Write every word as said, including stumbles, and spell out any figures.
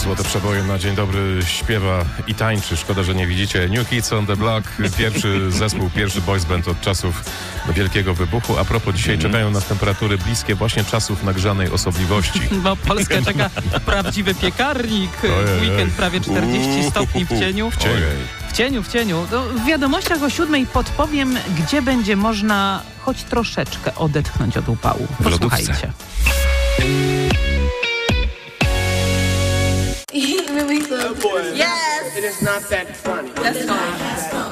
Złote przeboje na dzień dobry śpiewa i tańczy. Szkoda, że nie widzicie. New Kids on the Block, pierwszy zespół, pierwszy boys band od czasów Wielkiego Wybuchu. A propos, dzisiaj mm. czekają nas temperatury bliskie właśnie czasów nagrzanej osobliwości. No, Polskę czeka prawdziwy piekarnik. W weekend prawie czterdzieści stopni w cieniu. W cieniu. W cieniu, w cieniu. No, w wiadomościach o siódmej podpowiem, gdzie będzie można choć troszeczkę odetchnąć od upału. Posłuchajcie. Yes. It is not that funny. That's fine.